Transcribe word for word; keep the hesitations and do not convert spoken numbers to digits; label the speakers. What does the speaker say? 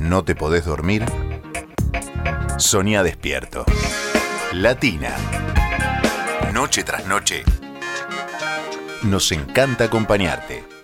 Speaker 1: ¿No te podés dormir? Soñá despierto. Latina. Noche tras noche. Nos encanta acompañarte.